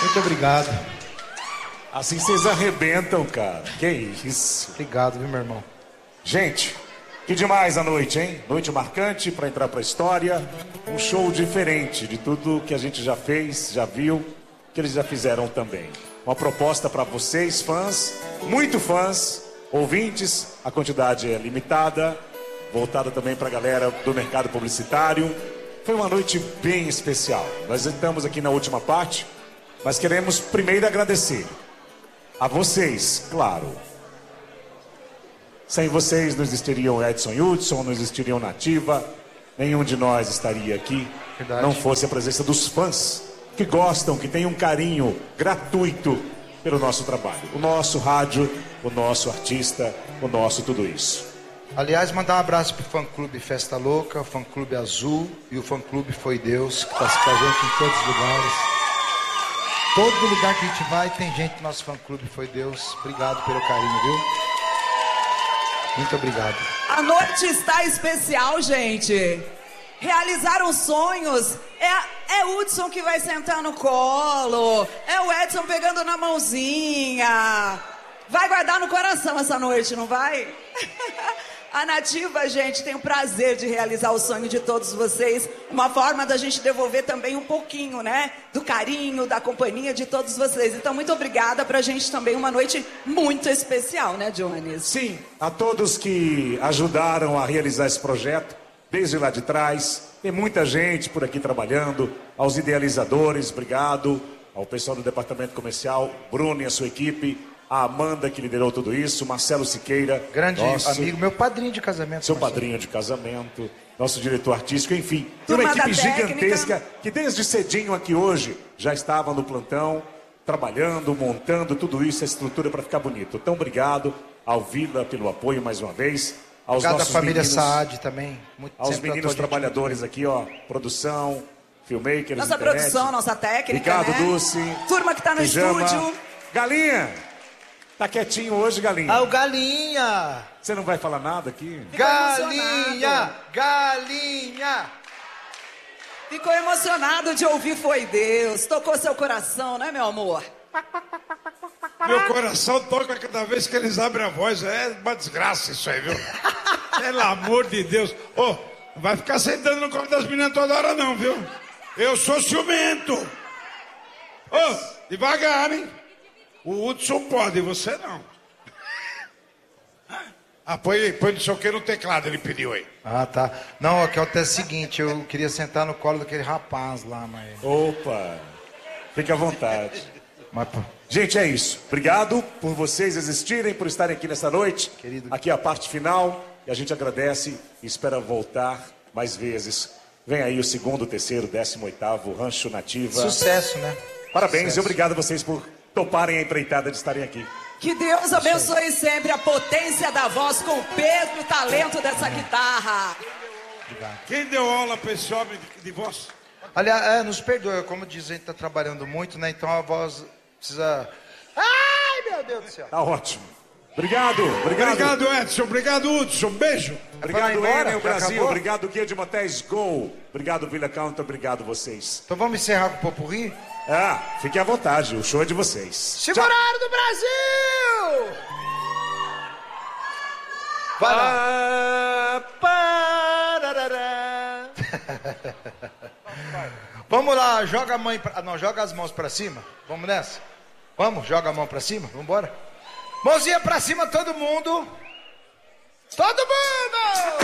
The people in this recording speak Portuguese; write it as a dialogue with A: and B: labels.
A: Muito obrigado.
B: Assim vocês arrebentam, cara. Que isso.
A: Obrigado, viu, meu irmão?
B: Gente, que demais a noite, hein? Noite marcante pra entrar pra história. Um show diferente de tudo que a gente já fez, já viu, que eles já fizeram também. Uma proposta pra vocês, fãs, muito fãs, ouvintes. A quantidade é limitada. Voltada também pra galera do mercado publicitário. Foi uma noite bem especial. Nós estamos aqui na última parte, mas queremos primeiro agradecer a vocês, claro. Sem vocês não existiriam Edson Hudson, não existiriam Nativa, nenhum de nós estaria aqui.
A: Verdade.
B: Não fosse a presença dos fãs que gostam, que têm um carinho gratuito pelo nosso trabalho. O nosso rádio, o nosso artista, o nosso tudo isso.
A: Aliás, mandar um abraço pro fã-clube Festa Louca, o fã-clube Azul e o fã-clube Foi Deus, que tá com a gente em todos os lugares. Todo lugar que a gente vai tem gente do nosso fã-clube Foi Deus. Obrigado pelo carinho, viu? Muito obrigado.
C: A noite está especial, gente. Realizaram sonhos. É o Hudson que vai sentar no colo. É o Edson pegando na mãozinha. Vai guardar no coração essa noite, não vai? A Nativa, gente, tem o prazer de realizar o sonho de todos vocês. Uma forma da gente devolver também um pouquinho, né? Do carinho, da companhia de todos vocês. Então, muito obrigada. Pra gente também uma noite muito especial, né, Jones?
B: Sim, a todos que ajudaram a realizar esse projeto, desde lá de trás. Tem muita gente por aqui trabalhando. Aos idealizadores, obrigado. Ao pessoal do departamento comercial, Bruno e a sua equipe. A Amanda, que liderou tudo isso, Marcelo Siqueira.
A: Grande amigo, meu padrinho de casamento.
B: Seu padrinho de casamento, nosso diretor artístico, enfim.
C: Turma
B: uma equipe
C: da técnica.
B: gigantesca que desde cedinho aqui hoje já estava no plantão, trabalhando, montando tudo isso, a estrutura para ficar bonito. Então, obrigado ao Vila pelo apoio mais uma vez. Aos
A: Obrigado à
B: nossos
A: família
B: meninos,
A: Saad também.
B: Aos meninos trabalhadores aqui, ó, produção, filmmakers,
C: Nossa
B: internet.
C: produção, nossa técnica,
B: Ricardo
C: né?
B: Dulce.
C: Turma que tá no
B: Pijama.
C: estúdio.
B: Galinha! Tá quietinho hoje, Galinha?
A: Ah, o Galinha!
B: Você não vai falar nada aqui?
A: Galinha! Galinha!
C: Ficou emocionado de ouvir Foi Deus. Tocou seu coração, né, meu amor?
D: Meu coração toca cada vez que eles abrem a voz. É uma desgraça isso aí, viu? Pelo amor de Deus. Ô, não vai ficar sentando no colo das meninas toda hora não, viu? Eu sou ciumento. Ô, devagar, hein? O Hudson pode, você não. Ah, põe não sei o que no teclado, ele pediu aí.
A: Ah, tá. Não, aqui é o seguinte, eu queria sentar no colo daquele rapaz lá, mas...
B: Opa! Fique à vontade.
A: Mas, pô,
B: Gente, é isso. Obrigado por vocês existirem, por estarem aqui nessa noite.
A: Querido.
B: Aqui é a parte final. E a gente agradece e espera voltar mais vezes. Vem aí o 2º, 3º, 18º Rancho Nativa.
A: sucesso, né?
B: Parabéns
A: Sucesso.
B: e obrigado a vocês por toparem a empreitada de estarem aqui.
C: Que Deus abençoe sempre a potência da voz com o peso e o talento dessa guitarra.
D: Quem deu aula pra esse homem de voz?
A: Aliás, nos perdoe, como diz, a gente tá trabalhando muito, né? Então a voz precisa... Ai, meu Deus do céu!
B: Tá ótimo. Obrigado.
D: Obrigado, Edson. Obrigado, Hudson. Beijo.
B: Obrigado,
A: Vai embora?
B: Enel
A: Já
B: Brasil.
A: acabou?
B: Obrigado, Guia de Motéis Go. Obrigado, Vila Counter. Obrigado, vocês.
A: Então vamos encerrar com o Popurrí?
B: Ah, fiquem à vontade. O show é de vocês.
A: Segurado do Brasil! Vai lá. Vamos lá, joga a mãe pra... Não, joga as mãos pra cima. Vamos nessa? Vamos, joga a mão pra cima. Vamos embora. Mãozinha pra cima, todo mundo. Todo mundo!